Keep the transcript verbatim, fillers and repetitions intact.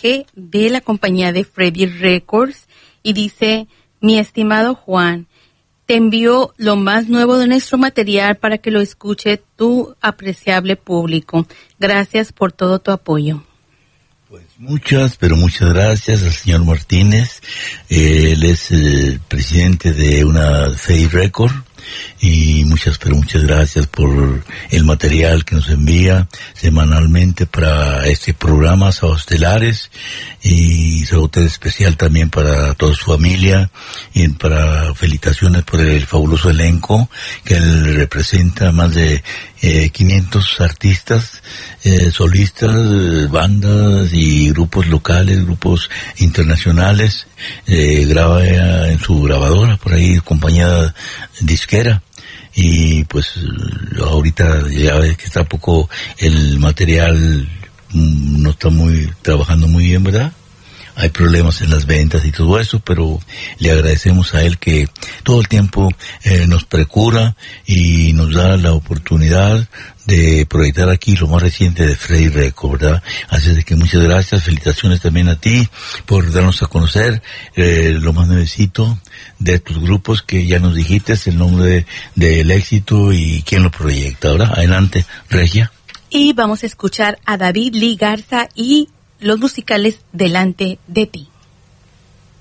mensaje de la compañía de Freddy Records y dice: mi estimado Juan, te envío lo más nuevo de nuestro material para que lo escuche tu apreciable público. Gracias por todo tu apoyo. Pues muchas, pero muchas gracias al señor Martínez. Eh, él es el presidente de una Freddy Record. Y muchas, pero muchas gracias por el material que nos envía semanalmente para este programa, Sábados Estelares, y saludo especial también para toda su familia, y para felicitaciones por el fabuloso elenco que él representa, más de eh, quinientos artistas, eh, solistas, eh, bandas y grupos locales, grupos internacionales. Eh, graba en su grabadora por ahí, compañía disquera. Y pues ahorita ya ves que está poco el material, no está muy trabajando muy bien, ¿verdad? Hay problemas en las ventas y todo eso, pero le agradecemos a él que todo el tiempo eh, nos procura y nos da la oportunidad de proyectar aquí lo más reciente de Freddy Records, ¿verdad? Así es de que muchas gracias, felicitaciones también a ti por darnos a conocer eh, lo más nuevecito de tus grupos que ya nos dijiste, el nombre del de, éxito y quién lo proyecta. Ahora, adelante, Regia. Y vamos a escuchar a David Lee Garza y los musicales Delante de ti.